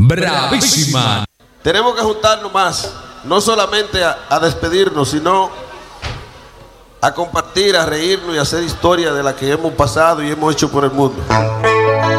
bravísima. Tenemos que juntarnos más, no solamente a despedirnos, sino a compartir, a reírnos y a hacer historia de la que hemos pasado y hemos hecho por el mundo.